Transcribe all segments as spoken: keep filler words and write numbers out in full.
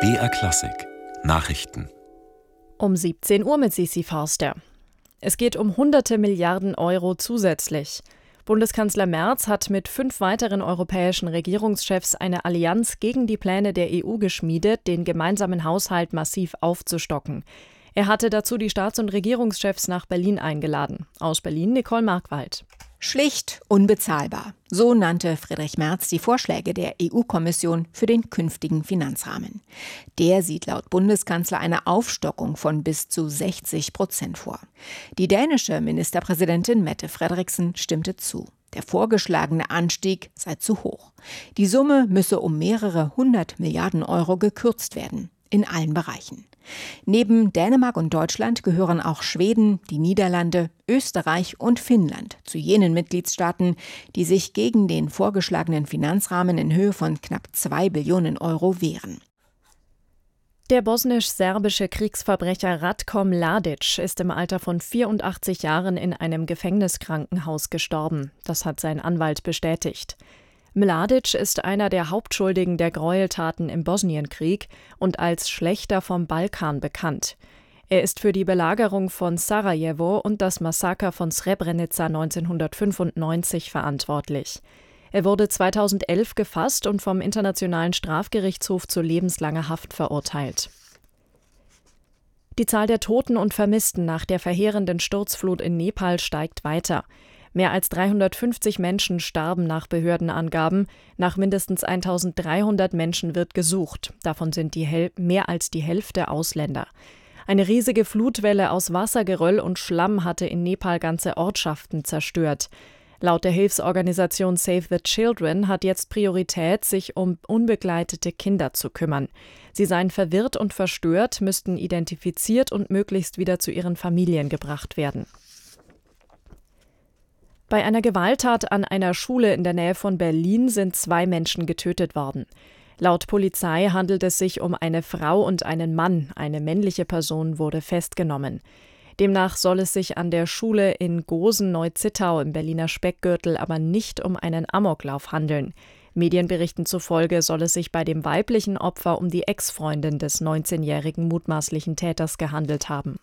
B R Klassik Nachrichten. Um siebzehn Uhr mit Sissi Forster. Es geht um hunderte Milliarden Euro zusätzlich. Bundeskanzler Merz hat mit fünf weiteren europäischen Regierungschefs eine Allianz gegen die Pläne der E U geschmiedet, den gemeinsamen Haushalt massiv aufzustocken. Er hatte dazu die Staats- und Regierungschefs nach Berlin eingeladen. Aus Berlin Nicole Markwald. Schlicht unbezahlbar. So nannte Friedrich Merz die Vorschläge der E U-Kommission für den künftigen Finanzrahmen. Der sieht laut Bundeskanzler eine Aufstockung von bis zu sechzig Prozent vor. Die dänische Ministerpräsidentin Mette Frederiksen stimmte zu. Der vorgeschlagene Anstieg sei zu hoch. Die Summe müsse um mehrere hundert Milliarden Euro gekürzt werden. In allen Bereichen. Neben Dänemark und Deutschland gehören auch Schweden, die Niederlande, Österreich und Finnland zu jenen Mitgliedstaaten, die sich gegen den vorgeschlagenen Finanzrahmen in Höhe von knapp zwei Billionen Euro wehren. Der bosnisch-serbische Kriegsverbrecher Ratko Mladic ist im Alter von vierundachtzig Jahren in einem Gefängniskrankenhaus gestorben. Das hat sein Anwalt bestätigt. Mladic ist einer der Hauptschuldigen der Gräueltaten im Bosnienkrieg und als Schlächter vom Balkan bekannt. Er ist für die Belagerung von Sarajevo und das Massaker von Srebrenica neunzehnhundertfünfundneunzig verantwortlich. Er wurde zweitausendelf gefasst und vom Internationalen Strafgerichtshof zu lebenslanger Haft verurteilt. Die Zahl der Toten und Vermissten nach der verheerenden Sturzflut in Nepal steigt weiter. Mehr als dreihundertfünfzig Menschen starben nach Behördenangaben. Nach mindestens eintausenddreihundert Menschen wird gesucht. Davon sind die Hel- mehr als die Hälfte Ausländer. Eine riesige Flutwelle aus Wassergeröll und Schlamm hatte in Nepal ganze Ortschaften zerstört. Laut der Hilfsorganisation Save the Children hat jetzt Priorität, sich um unbegleitete Kinder zu kümmern. Sie seien verwirrt und verstört, müssten identifiziert und möglichst wieder zu ihren Familien gebracht werden. Bei einer Gewalttat an einer Schule in der Nähe von Berlin sind zwei Menschen getötet worden. Laut Polizei handelt es sich um eine Frau und einen Mann. Eine männliche Person wurde festgenommen. Demnach soll es sich an der Schule in Gosen-Neuzittau im Berliner Speckgürtel aber nicht um einen Amoklauf handeln. Medienberichten zufolge soll es sich bei dem weiblichen Opfer um die Ex-Freundin des neunzehnjährigen mutmaßlichen Täters gehandelt haben.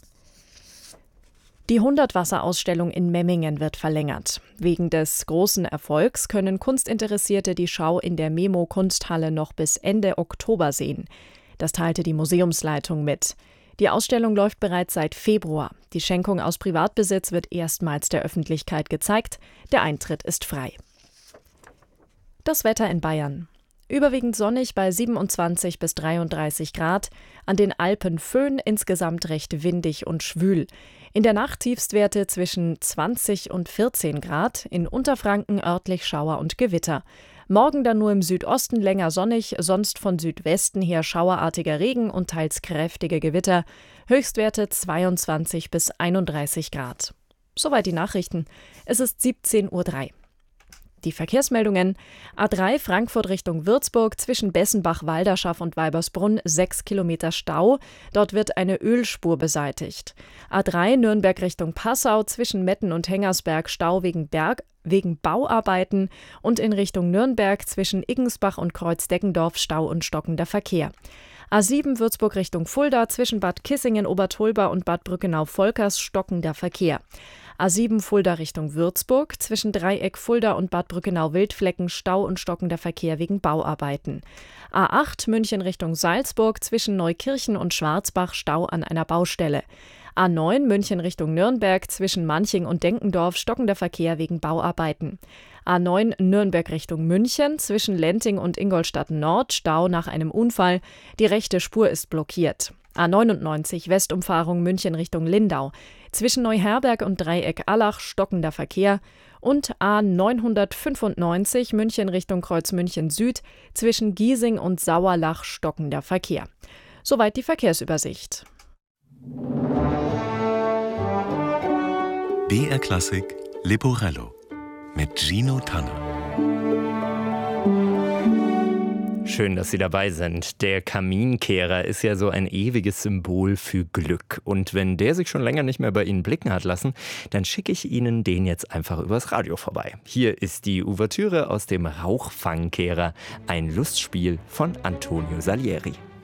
Die hundert-Wasser-Ausstellung in Memmingen wird verlängert. Wegen des großen Erfolgs können Kunstinteressierte die Schau in der Memo-Kunsthalle noch bis Ende Oktober sehen. Das teilte die Museumsleitung mit. Die Ausstellung läuft bereits seit Februar. Die Schenkung aus Privatbesitz wird erstmals der Öffentlichkeit gezeigt. Der Eintritt ist frei. Das Wetter in Bayern. Überwiegend sonnig bei siebenundzwanzig bis dreiunddreißig Grad. An den Alpen Föhn, insgesamt recht windig und schwül. In der Nacht Tiefstwerte zwischen zwanzig und vierzehn Grad, in Unterfranken örtlich Schauer und Gewitter. Morgen dann nur im Südosten länger sonnig, sonst von Südwesten her schauerartiger Regen und teils kräftige Gewitter. Höchstwerte zweiundzwanzig bis einunddreißig Grad. Soweit die Nachrichten. Es ist siebzehn Uhr drei. Die Verkehrsmeldungen: A drei Frankfurt Richtung Würzburg zwischen Bessenbach, Walderschaff und Weibersbrunn sechs Kilometer Stau. Dort wird eine Ölspur beseitigt. A drei Nürnberg Richtung Passau zwischen Metten und Hengersberg Stau wegen, Berg, wegen Bauarbeiten und in Richtung Nürnberg zwischen Iggensbach und Kreuzdeckendorf Stau und stockender Verkehr. A sieben Würzburg Richtung Fulda zwischen Bad Kissingen, Obertolba und Bad Brückenau-Volkers stockender Verkehr. A sieben Fulda Richtung Würzburg zwischen Dreieck Fulda und Bad Brückenau-Wildflecken Stau und stockender Verkehr wegen Bauarbeiten. A acht München Richtung Salzburg zwischen Neukirchen und Schwarzbach Stau an einer Baustelle. A neun München Richtung Nürnberg zwischen Manching und Denkendorf stockender Verkehr wegen Bauarbeiten. A neun Nürnberg Richtung München zwischen Lenting und Ingolstadt Nord Stau nach einem Unfall. Die rechte Spur ist blockiert. A neunundneunzig Westumfahrung München Richtung Lindau. Zwischen Neuherberg und Dreieck Allach stockender Verkehr. Und A neunhundertfünfundneunzig München Richtung Kreuzmünchen Süd zwischen Giesing und Sauerlach stockender Verkehr. Soweit die Verkehrsübersicht. B R Klassik Leporello mit Gino Tanner. Schön, dass Sie dabei sind. Der Kaminkehrer ist ja so ein ewiges Symbol für Glück. Und wenn der sich schon länger nicht mehr bei Ihnen blicken hat lassen, dann schicke ich Ihnen den jetzt einfach übers Radio vorbei. Hier ist die Ouvertüre aus dem Rauchfangkehrer, ein Lustspiel von Antonio Salieri.